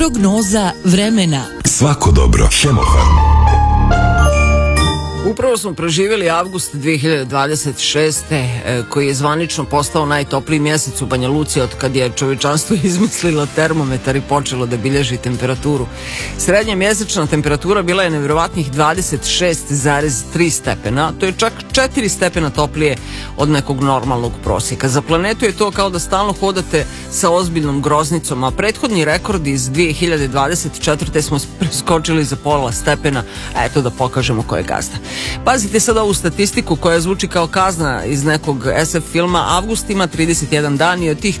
Prognoza vremena. Svako dobro. Hemofarm. Upravo smo preživjeli avgust 2026. koji je zvanično postao najtopliji mjesec u Banja Luci od kad je čovječanstvo izmislilo termometar i počelo da bilježi temperaturu. Srednja mjesečna temperatura bila je nevjerovatnih 26,3 stepena, to je čak 4 stepena toplije od nekog normalnog prosjeka. Za planetu je to kao da stalno hodate sa ozbiljnom groznicom, a prethodni rekord iz 2024. smo preskočili za pola stepena, a eto da pokažemo ko je gazda. Pazite sad ovu statistiku koja zvuči kao kazna iz nekog SF filma. Avgust ima 31 dan i od tih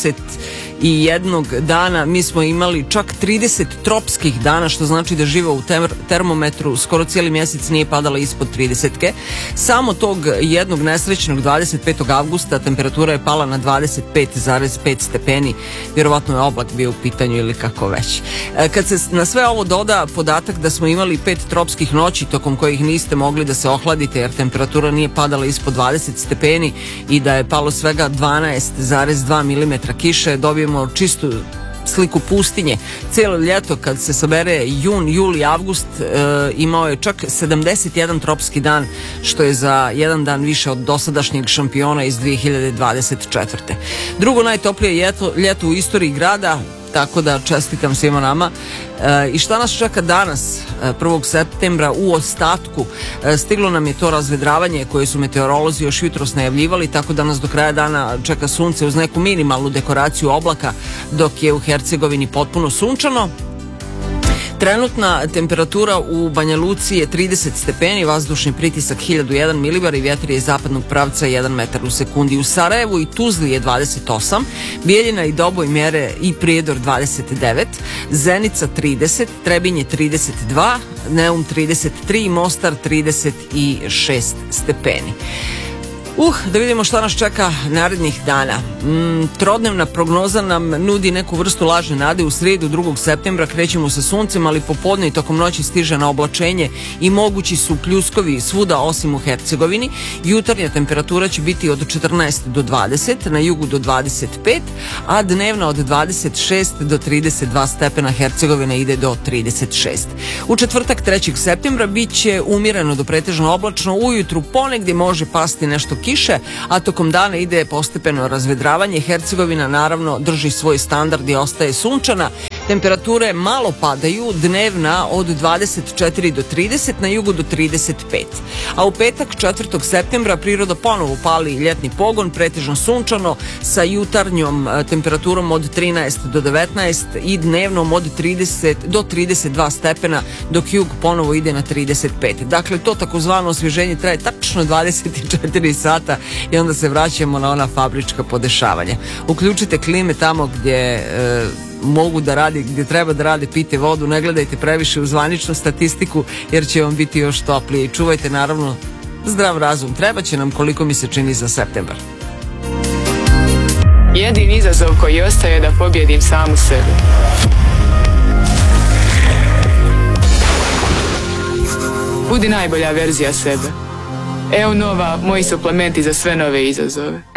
31 dana mi smo imali čak 30 tropskih dana, što znači da živa u termometru skoro cijeli mjesec nije padala ispod 30-ke. Samo tog jednog nesrećnog 25. avgusta temperatura je pala na 25,5 stepeni. Vjerovatno je oblak bio u pitanju ili kako već. Kad se na sve ovo doda podatak da smo imali 5 tropskih noći tokom kojih niste mogli da se ohladite jer temperatura nije padala ispod 20 stepeni i da je palo svega 12,2 mm kiše, dobijemo čistu sliku pustinje. Cijelo ljeto kad se sabere jun, juli, avgust imao je čak 71 tropski dan, što je za jedan dan više od dosadašnjeg šampiona iz 2024. Drugo najtoplije ljeto u istoriji grada, tako da čestitam svima nama. I šta nas čeka danas, 1. septembra, u ostatku? Stiglo nam je to razvedravanje koje su meteorolozi još jutros najavljivali, tako da nas do kraja dana čeka sunce uz neku minimalnu dekoraciju oblaka, dok je u Hercegovini potpuno sunčano. Trenutna temperatura u Banja Luci je 30 stepeni, vazdušni pritisak 1001 milibar i vjetar je zapadnog pravca 1 metar u sekundi. U Sarajevu i Tuzli je 28, Bijeljina i Doboj mjere i Prijedor 29, Zenica 30, Trebinje 32, Neum 33, Mostar 36 stepeni. Da vidimo šta nas čeka narednih dana. Trodnevna prognoza nam nudi neku vrstu lažne nade. U srijedu 2. septembra krećemo sa suncem, ali popodne i tokom noći stiže na oblačenje i mogući su pljuskovi svuda osim u Hercegovini. Jutarnja temperatura će biti od 14 do 20, na jugu do 25, a dnevna od 26 do 32 stepena. Hercegovina ide do 36. U četvrtak 3. septembra bit će umjereno do pretežno oblačno, ujutru ponegdje može pasti nešto kiše, a tokom dana ide postepeno razvedravanje. Hercegovina naravno drži svoj standard i ostaje sunčana. Temperature malo padaju, dnevna od 24 do 30, na jugu do 35. A u petak 4. septembra priroda ponovo pali ljetni pogon, pretežno sunčano, sa jutarnjom temperaturom od 13 do 19 i dnevnom od 30 do 32 stepena, dok jug ponovo ide na 35. Dakle, to takozvano osvježenje traje tačno 24 sata i onda se vraćamo na ona fabrička podešavanja. Uključite klime tamo gdje mogu da radi, gdje treba da radi, pijte vodu, ne gledajte previše u zvaničnu statistiku jer će vam biti još toplije i čuvajte naravno zdrav razum. Treba će nam, koliko mi se čini, za septembar. Jedini izazov koji ostaje je da pobjedim samu sebe. Budi najbolja verzija sebe. Evo nova, moji suplementi za sve nove izazove.